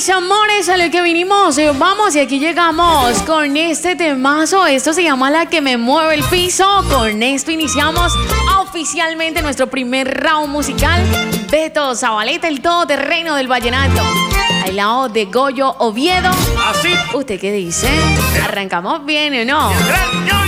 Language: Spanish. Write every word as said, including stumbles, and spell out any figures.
mis amores, a lo que vinimos, eh, vamos y aquí llegamos con este temazo. Esto se llama La que me mueve el piso. Con esto iniciamos oficialmente nuestro primer round musical. Beto Zabaleta, el todoterreno del vallenato, al lado de Goyo Oviedo. Así. ¿Usted qué dice? ¿Arrancamos bien o no? Gran